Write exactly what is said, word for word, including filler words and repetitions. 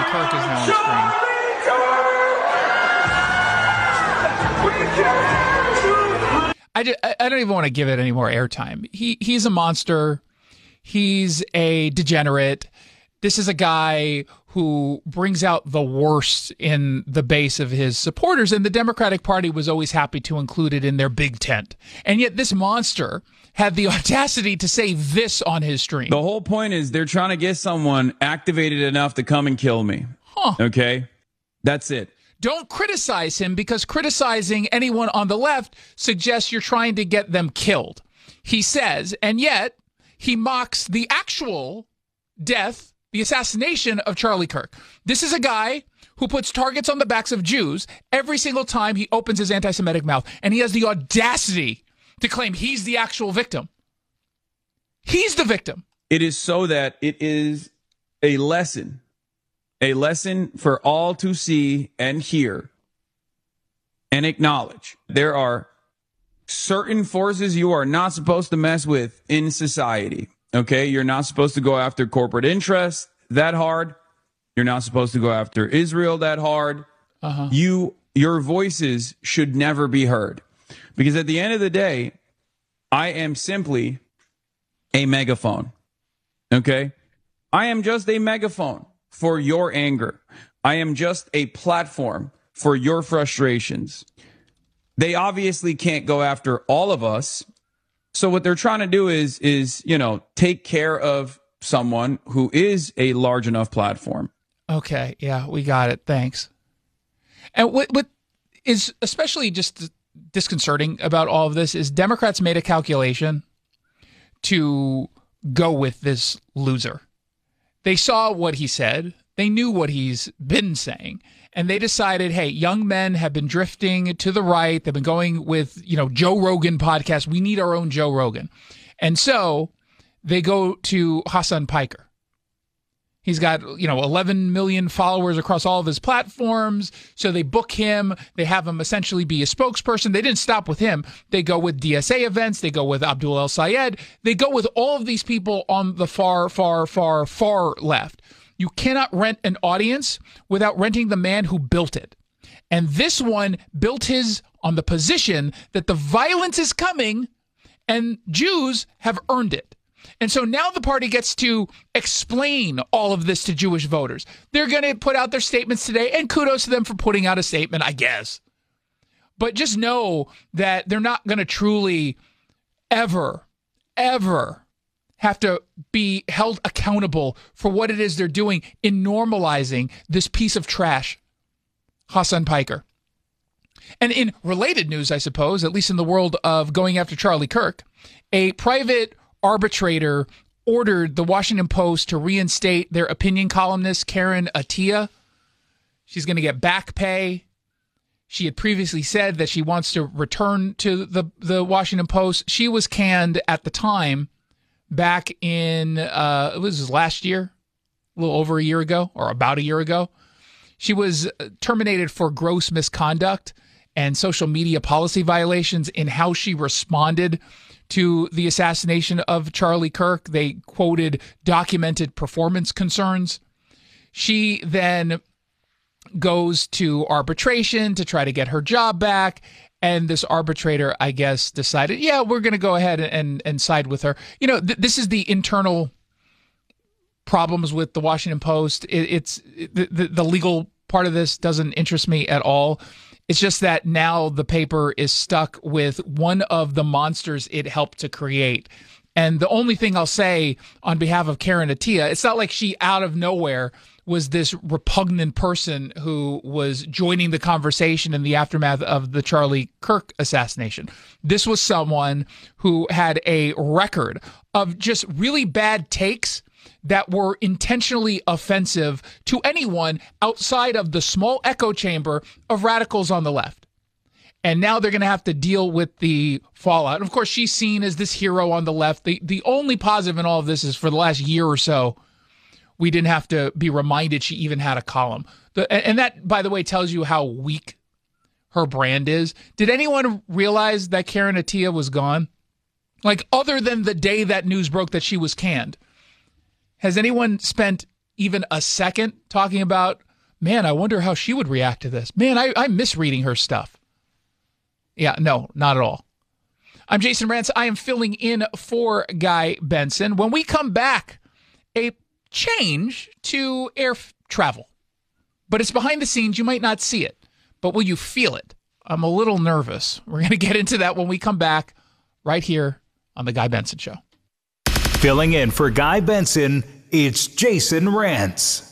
Kirk is now on screen. I, just, I don't even want to give it any more airtime. He he's a monster. He's a degenerate. This is a guy who brings out the worst in the base of his supporters, and the Democratic Party was always happy to include it in their big tent. And yet this monster had the audacity to say this on his stream. The whole point is they're trying to get someone activated enough to come and kill me. Huh. Okay? That's it. Don't criticize him, because criticizing anyone on the left suggests you're trying to get them killed. He says, and yet he mocks the actual death, the assassination of Charlie Kirk. This is a guy who puts targets on the backs of Jews every single time he opens his anti-Semitic mouth, and he has the audacity to claim he's the actual victim. He's the victim. It is so that it is a lesson. A lesson for all to see and hear and acknowledge. There are certain forces you are not supposed to mess with in society. Okay? You're not supposed to go after corporate interests that hard. You're not supposed to go after Israel that hard. Uh-huh. You, your voices should never be heard. Because at the end of the day, I am simply a megaphone. Okay? I am just a megaphone for your anger. I am just a platform for your frustrations. They obviously can't go after all of us. So what they're trying to do is, is, you know, take care of someone who is a large enough platform. Okay. Yeah, we got it. Thanks. And what, what is especially just disconcerting about all of this is Democrats made a calculation to go with this loser. They saw what he said. They knew what he's been saying. And they decided, hey, young men have been drifting to the right. They've been going with, you know, Joe Rogan podcast. We need our own Joe Rogan. And so they go to Hassan Piker. He's got, you know, eleven million followers across all of his platforms. So they book him. They have him essentially be a spokesperson. They didn't stop with him. They go with D S A events. They go with Abdul El Sayed. They go with all of these people on the far, far, far, far left. You cannot rent an audience without renting the man who built it. And this one built his on the position that the violence is coming and Jews have earned it. And so now the party gets to explain all of this to Jewish voters. They're going to put out their statements today, and kudos to them for putting out a statement, I guess. But just know that they're not going to truly ever, ever have to be held accountable for what it is they're doing in normalizing this piece of trash, Hassan Piker. And in related news, I suppose, at least in the world of going after Charlie Kirk, a private arbitrator ordered the Washington Post to reinstate their opinion columnist, Karen Attiah. She's going to get back pay. She had previously said that she wants to return to the, the Washington Post. She was canned at the time back in, uh, it was last year, a little over a year ago, or about a year ago. She was terminated for gross misconduct and social media policy violations in how she responded to the assassination of Charlie Kirk. They quoted documented performance concerns. She then goes to arbitration to try to get her job back. And this arbitrator, I guess, decided, yeah, we're going to go ahead and, and side with her. You know, th- this is the internal problems with the Washington Post. It, it's the, the, the legal part of this doesn't interest me at all. It's just that now the paper is stuck with one of the monsters it helped to create. And the only thing I'll say on behalf of Karen Attiah, it's not like she out of nowhere was this repugnant person who was joining the conversation in the aftermath of the Charlie Kirk assassination. This was someone who had a record of just really bad takes that were intentionally offensive to anyone outside of the small echo chamber of radicals on the left. And now they're going to have to deal with the fallout. And of course, she's seen as this hero on the left. The, the only positive in all of this is for the last year or so, we didn't have to be reminded she even had a column. The, and that, by the way, tells you how weak her brand is. Did anyone realize that Karen Attiah was gone? Like, other than the day that news broke that she was canned, has anyone spent even a second talking about, man, I wonder how she would react to this. Man, I, I miss reading her stuff. Yeah, no, not at all. I'm Jason Rantz. I am filling in for Guy Benson. When we come back, a change to air f- travel. But it's behind the scenes. You might not see it, but will you feel it? I'm a little nervous. We're going to get into that when we come back right here on The Guy Benson Show. Filling in for Guy Benson, it's Jason Rantz.